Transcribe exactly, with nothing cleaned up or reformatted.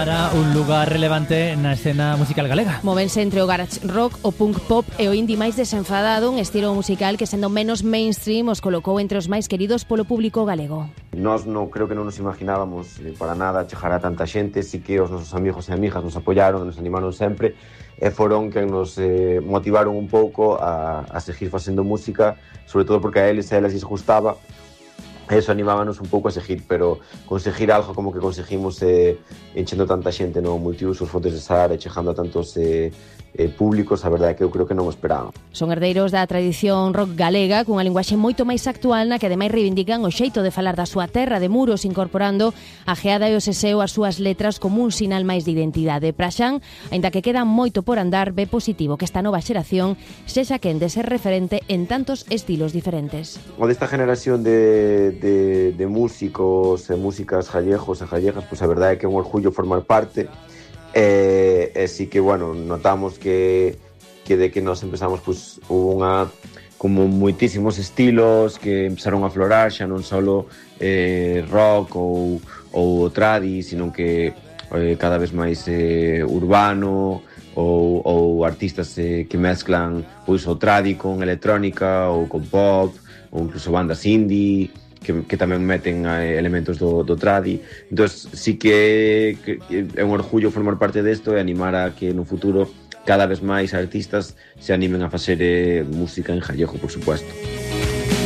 Para un lugar relevante na escena musical galega. Movense entre o garage rock, o punk pop e o indie máis desenfadado, un estilo musical que, sendo menos mainstream, os colocou entre os máis queridos polo público galego. Nós non creo que non nos imaginábamos eh, para nada chegar a tanta xente, sí que os nosos amigos e amigas nos apoiaron, nos animaron sempre e foron que nos eh, motivaron un pouco a, a seguir facendo música, sobre todo porque a eles e a elas lles gustaba. Eso animábanos un pouco a seguir, pero conseguir algo como que conseguimos eh, enchendo tanta xente no multiusos, Fontes de Sar e chegando a tantos eh, eh, públicos, a verdade é que eu creo que non o esperaban. Son herdeiros da tradición rock galega, cunha linguaxe moito máis actual na que ademais reivindican o xeito de falar da súa terra de Muros, incorporando a geada e o seseo ás súas letras como un sinal máis de identidade. Pra Xan, aínda que queda moito por andar, ve positivo que esta nova xeración sexa quen de ser referente en tantos estilos diferentes. O desta generación de, de, de músicos e músicas gallegos e gallegas, pois a verdade é que é un orgullo formar parte. E, e sí que, bueno, notamos que, que de que nós empezamos, pois, hubo unha, como moitísimos estilos que empezaron a aflorar, xa non só eh, rock ou, ou tradi, sino que eh, cada vez máis eh, urbano, ou, ou artistas eh, que mezclan pois, o tradi con electrónica ou con pop, ou incluso bandas indie, que, que tamén meten eh, elementos do, do tradi. Entón, sí que, que, que é un orgullo formar parte desto e animar a que no futuro cada vez máis artistas se animen a facer eh, música en gallego, por supuesto.